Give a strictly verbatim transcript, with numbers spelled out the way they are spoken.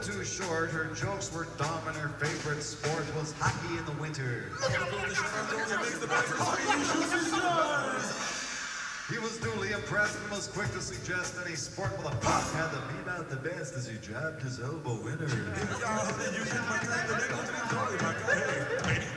too short, her jokes were dumb, and her favorite sport was hockey in the winter. He was duly impressed and was quick to suggest any sport with a puck had to beat out the best as he jabbed his elbow in her.